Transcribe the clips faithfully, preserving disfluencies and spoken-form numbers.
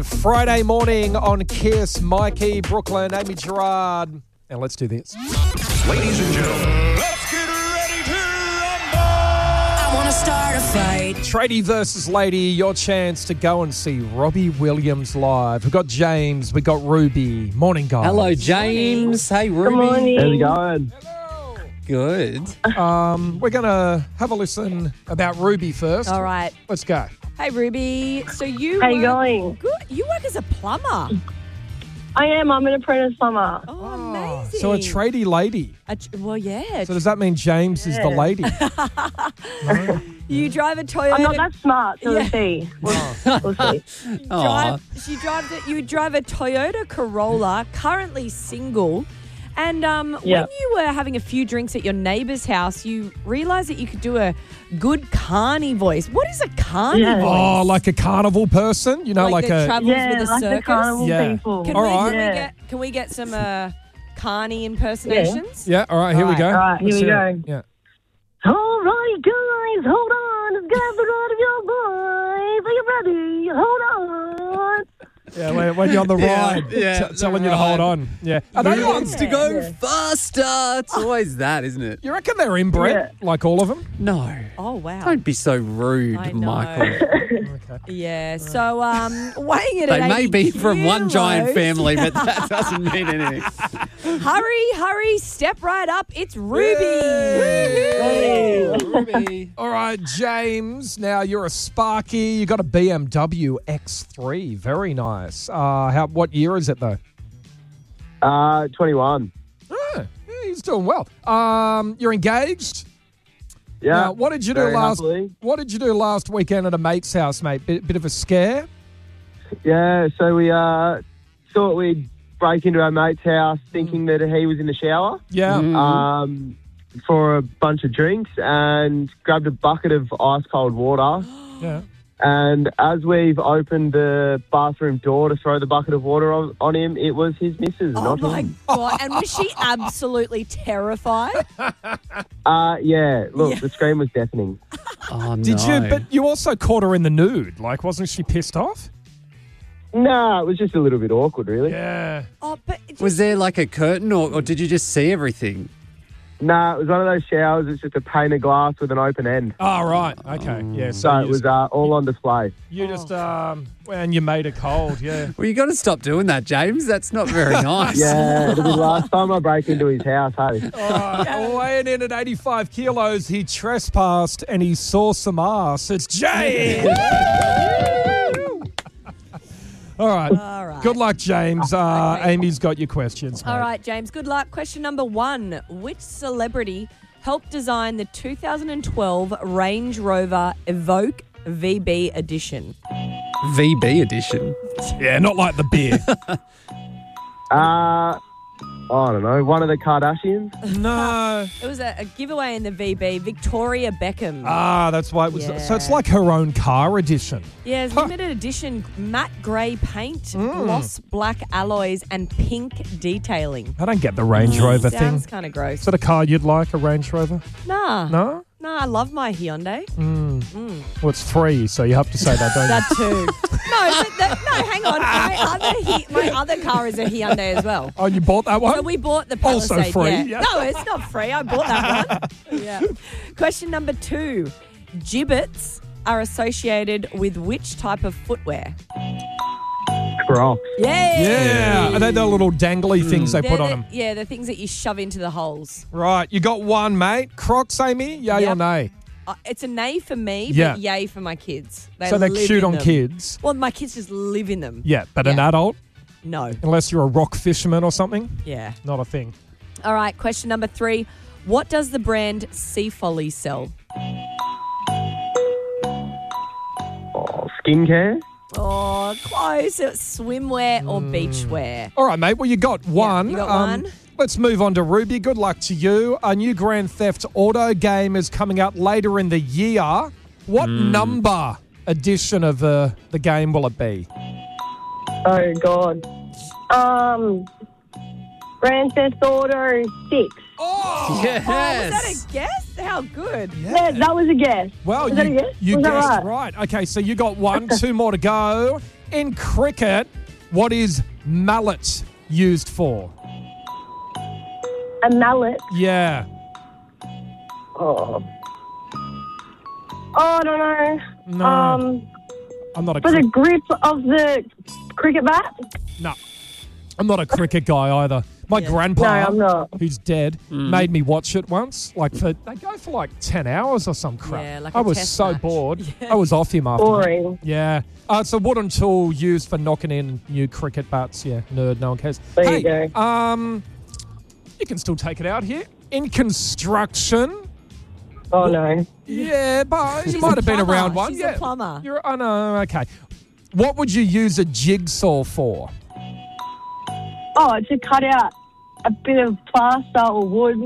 Friday morning on Kiss. Mikey, Brooklyn, Amy Gerard. And let's do this. Ladies and gentlemen, let's get ready to rumble! I want to start a fight. Tradie versus Lady, your chance to go and see Robbie Williams live. We've got James, we've got Ruby. Morning, guys. Hello, James. Hey, Ruby. Good morning. How's it going? Good. Um, we're going to have a listen about Ruby first. All right. Let's go. Hey, Ruby. So you How you work, going? Good. You work as a plumber. I am. I'm an apprentice plumber. Oh, amazing. So a tradie lady. A tr- well, yeah. So does that mean James is the Yeah. lady? No? You drive a Toyota. I'm not that smart, so Yeah. we'll see. We'll, we'll see. drive, she drives it. You drive a Toyota Corolla, currently single. And um, Yeah. when you were having a few drinks at your neighbour's house, you realised that you could do a good carny voice. What is a carny Yeah. voice? Oh, like a carnival person? You know, like, like, that a... travels Yeah, with a like the circus? carnival Yeah. people. Can, All we, right. can, we Yeah. get, can we get some uh, carny impersonations? Yeah, all right, here All we go. right. All right, here Let's we hear it. go. Yeah. All right, guys, hold on. It's gather out of your boys. Are you ready? Hold on. Yeah, when, when you're on the Yeah, ride, yeah, t- the telling you to hold ride. on. Yeah. Are they Who on- wants to go Yeah. faster? It's always that, isn't it? You reckon they're inbred, Yeah. like all of them? No. Oh, wow. Don't be so rude, I know. Michael. Yeah, so um, weighing it They at may eighty be from one giant kilos. family, but that doesn't mean anything. Hurry, hurry, step right up. It's Ruby. Hey. Ruby. All right, James. Now you're a Sparky. You got a B M W X three. Very nice. Uh, how? What year is it though? Uh, twenty-one. Oh, yeah, he's doing well. Um, you're engaged. Yeah. Now, what did you do very last? happily. What did you do last weekend at a mate's house, mate? Bit, bit of a scare. Yeah, so we uh, thought we'd break into our mate's house thinking that he was in the shower Yeah. Mm. um, for a bunch of drinks and grabbed a bucket of ice cold water. Yeah. And as we've opened the bathroom door to throw the bucket of water on, on him, it was his missus, Oh, not my him. God. And was she absolutely terrified? Uh, yeah, look, the scream was deafening. Oh, no. Did you? But you also caught her in the nude. Like, wasn't she pissed off? No, it was just a little bit awkward, really. Yeah. Oh, but just, Was there like a curtain or, or did you just see everything? No, it was one of those showers. It's just a pane of glass with an open end. Oh, right. Okay. Yeah. So, So you it was just, uh, all on display. you just um, and you made it cold. Yeah. Well, you got to stop doing that, James. That's not very nice. Yeah, it'll be the last time I break into his house, hey. All right. Weighing in at eighty-five kilos, he trespassed and he saw some ass. It's James. All right. All right. Good luck, James. Uh, Okay. Amy's got your questions, mate. All right, James, good luck. Question number one. Which celebrity helped design the two thousand twelve Range Rover Evoque V B edition? V B edition. Yeah, not like the beer. Uh, I don't know, one of the Kardashians? No. It was a, a giveaway in the V B. Victoria Beckham. Ah, that's why it was. Yeah. So it's like her own car edition. Yeah, it's limited edition matte grey paint, gloss black alloys, and pink detailing. I don't get the Range Rover thing. Sounds kind of gross. Is that a car you'd like, a Range Rover? Nah. No? Nah, I love my Hyundai. Well, it's free, so you have to say that, don't That too. no, but that, no, hang on. My other, Hy- my other car is a Hyundai as well. you? Oh, you bought that one? So we bought the Also Palisade. free, yeah. yeah. No, it's not free. I bought that one. yeah. Question number two. Gibbets are associated with which type of footwear? Crocs. Yeah. Yeah. Are they the little dangly things they They're put on the- them? Yeah, the things that you shove into the holes. Right. You got one, mate. Crocs, Amy? Yay Yep. or nay? Uh, it's a nay for me, Yeah. but yay for my kids. They so they're live cute in on them. kids. Well, my kids just live in them. Yeah, but an Yeah. adult, No. unless you're a rock fisherman or something, Yeah. not a thing. All right, question number three. What does the brand Sea Folly sell? Oh, skincare? Oh, close. It's swimwear or beachwear. All right, mate. Well, you got one. you got Um, one. Let's move on to Ruby. Good luck to you. A new Grand Theft Auto game is coming out later in the year. What number edition of uh, the game will it be? Oh, God. Um, Grand Theft Auto six. Oh, Yes. Oh, was that a guess? How good. Yeah, that was a guess. well, Was that you, a guess? you Was that guessed right? right. Okay, so you got one, two more to go. In cricket, what is mallet used for? A mallet. Yeah. Oh. Oh, I don't know. No. Um, I'm not a for the cricket. grip of the cricket bat? No. I'm not a cricket guy either. My Yeah. grandpa, No, I'm not. who's dead, made me watch it once. Like for they go for like ten hours or some crap. Yeah, like I a was test so match. bored. Yeah. I was off him after. Boring. Yeah. Uh, it's a wooden tool used for knocking in new cricket bats. Yeah, nerd, no one cares. There hey, you go. Um, you can still take it out here. In construction, Oh, no. yeah, but you She's might a have been plumber. around one. She's a yeah. plumber. You're, oh, no, okay. What would you use a jigsaw for? Oh, to cut out a bit of plaster or wood.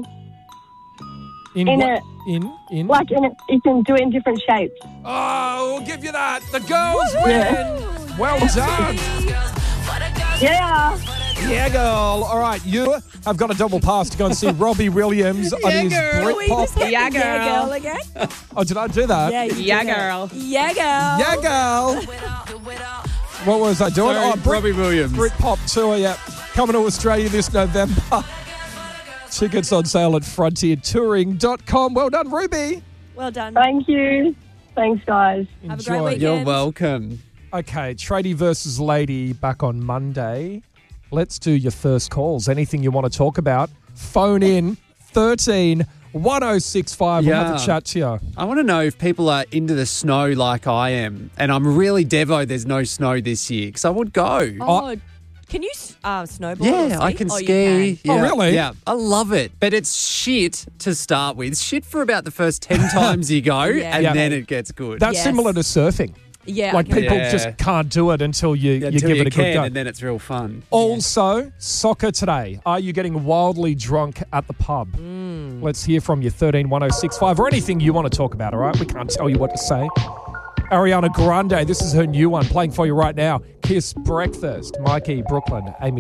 In, In what? a- In? In? Like, in it, you can do it in different shapes. Oh, we'll give you that. The girls Yeah. win. Well done. Yeah. Yeah, girl. All right, you have got a double pass to go and see Robbie Williams on his Can we just Britpop. get Yeah, the yeah, girl. girl again? Oh, did I do that? Yeah, you Yeah, did it. girl. Yeah, girl. Yeah, girl. What was I doing? Sorry, oh, Brit- Robbie Williams. Britpop tour, yeah. Coming to Australia this November. Tickets on sale at frontier touring dot com. Well done, Ruby. Well done. Thank you. Thanks, guys. Have a great Enjoy. weekend. You're welcome. Okay, Tradie versus Lady back on Monday. Let's do your first calls. Anything you want to talk about, phone in thirteen one oh six five. We'll have Yeah. a chat to you. I want to know if people are into the snow like I am. And I'm really devo there's no snow this year because I would go. Oh, can you s- uh, snowboard? or Yeah, I ski? can Oh, you ski. can. Oh, Yeah, really? Yeah, I love it. But it's shit to start with. Shit for about the first ten times you go, Yeah. and Yeah. then it gets good. That's Yes. similar to surfing. Yeah. Like I can- people Yeah. just can't do it until you, Yeah, you until give you it a can, good go. and then it's real fun. Also, soccer today. Are you getting wildly drunk at the pub? Mm. Let's hear from you, thirteen one oh six five, or anything you want to talk about, all right? We can't tell you what to say. Ariana Grande, this is her new one, playing for you right now. Kiss Breakfast. Mikey, Brooklyn, Amy.